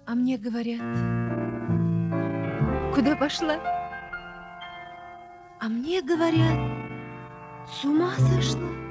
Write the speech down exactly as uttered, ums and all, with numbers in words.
А мне говорят: "Куда пошла?" А мне говорят: "С ума сошла".